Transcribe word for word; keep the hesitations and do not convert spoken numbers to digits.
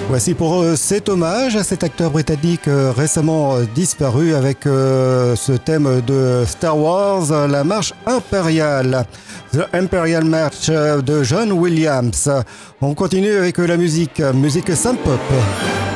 Voici pour euh, cet hommage à cet acteur britannique euh, récemment euh, disparu avec euh, ce thème de Star Wars, euh, la marche impériale. The Imperial March euh, de John Williams. On continue avec euh, la musique, musique synth-pop.